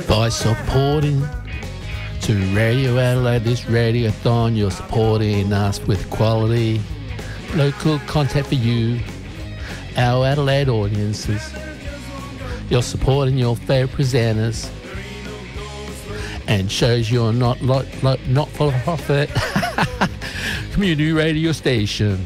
By supporting to Radio Adelaide, this radiothon, you're supporting us with quality, local content for you, our Adelaide audiences. You're supporting your favourite presenters and shows you're not for profit community radio station.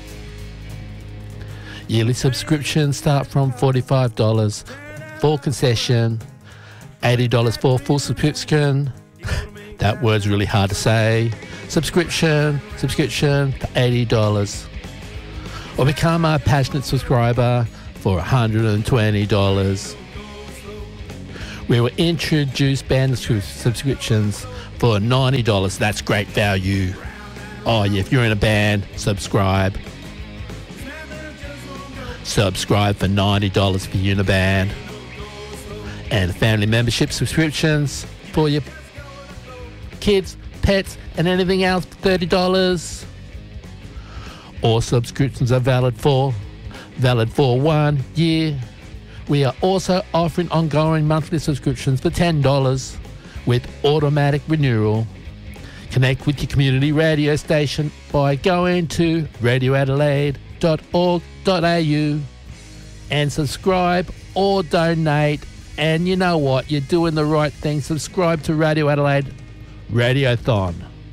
Yearly subscriptions start from $45 for concession, $80 for full subscription. That word's really hard to say. Subscription for $80. Or become a passionate subscriber for $120. We will introduce band subscriptions for $90. That's great value. Oh yeah, if you're in a band, subscribe. Subscribe for $90 for Uniband. And family membership subscriptions for your kids, pets, and anything else for $30. All subscriptions are valid for 1 year. We are also offering ongoing monthly subscriptions for $10 with automatic renewal. Connect with your community radio station by going to radioadelaide.org.au and subscribe or donate. And you know what? You're doing the right thing. Subscribe to Radio Adelaide Radiothon.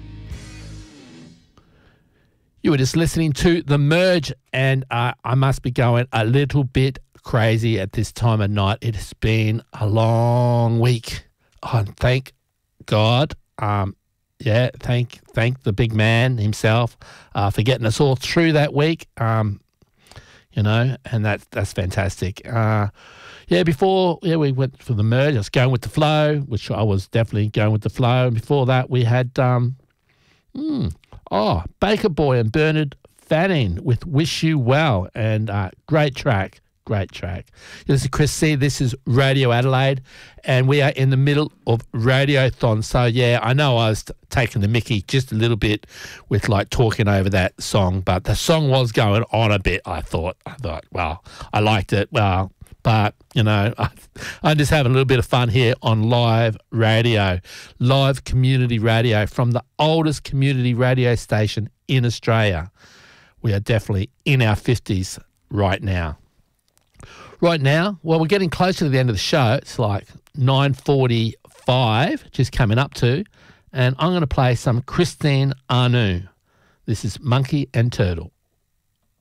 You were just listening to The Merge, and I must be going a little bit crazy at this time of night. It has been a long week. Oh, thank God. Thank the big man himself for getting us all through that week. And that's fantastic. Before we went for The Merge, I was going with the flow, which I was definitely going with the flow. And before that, we had Baker Boy and Bernard Fanning with Wish You Well, and great track. This is Chris C. This is Radio Adelaide, and we are in the middle of Radiothon. So yeah, I know I was taking the mickey just a little bit with talking over that song, but the song was going on a bit. I thought, well, I liked it. Well, but I'm just having a little bit of fun here on live radio, live community radio from the oldest community radio station in Australia. We are definitely in our 50s right now. Right now, well, we're getting closer to the end of the show. It's like 9:45, just coming up to, and I'm going to play some Christine Anu. This is Monkey and Turtle.